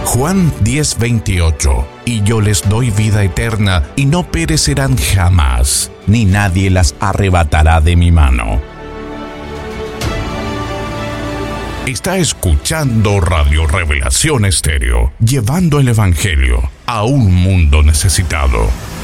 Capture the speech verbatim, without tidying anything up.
Juan diez veintiocho. Y yo les doy vida eterna, y no perecerán jamás, ni nadie las arrebatará de mi mano. Está escuchando Radio Revelación Estéreo, llevando el Evangelio a un mundo necesitado.